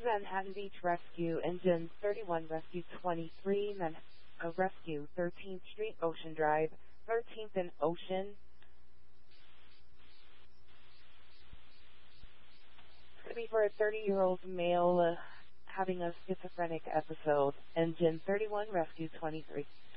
Manhattan Beach Rescue, Engine 31, Rescue 23, Rescue 13th Street, Ocean Drive, 13th and Ocean. It's going to be for a 30-year-old male having a schizophrenic episode. Engine 31, Rescue 23.